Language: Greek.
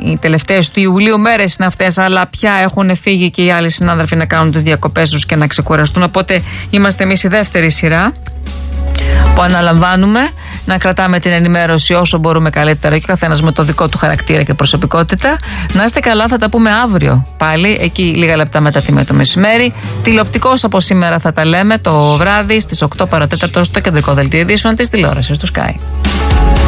οι τελευταίες του Ιουλίου μέρες είναι αυτές, αλλά πια έχουν φύγει και οι άλλοι συνάδελφοι να κάνουν τις διακοπές τους και να ξεκουραστούν. Οπότε είμαστε εμείς η δεύτερη σειρά που αναλαμβάνουμε να κρατάμε την ενημέρωση όσο μπορούμε καλύτερα και ο καθένας με το δικό του χαρακτήρα και προσωπικότητα. Να είστε καλά, θα τα πούμε αύριο πάλι, εκεί λίγα λεπτά μετά τη το μεσημέρι. Τηλεοπτικώς από σήμερα θα τα λέμε το βράδυ στις 8 παρατέταρτο στο κεντρικό δελτίο ειδήσεων της τηλεόρασης του Sky.